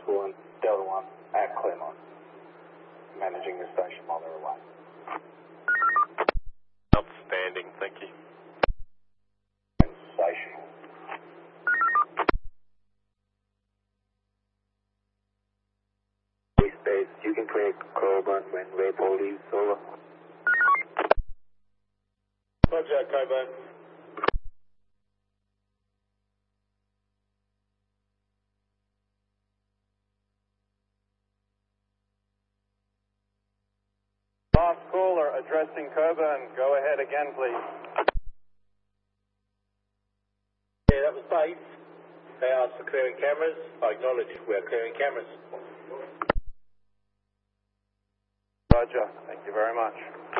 Oscar 1, Delta 1 at Claremont, managing the station while they're away. Outstanding, thank you. Sensational. Space, you can clear Coburn when Waypole leaves, over. Roger, Coburn. Last caller addressing Coburn. Go ahead again, please. Yeah, that was base. They asked for clearing cameras. I acknowledge we're clearing cameras. Roger. Thank you very much.